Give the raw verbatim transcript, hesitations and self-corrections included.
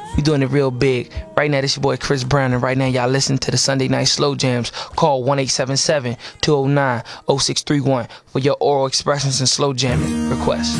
We doing it real big. Right now, this your boy Chris Brown, and right now y'all listen to the Sunday Night Slow Jams. Call one eight seven seven, two oh nine, oh six three one for your oral expressions and slow jamming requests.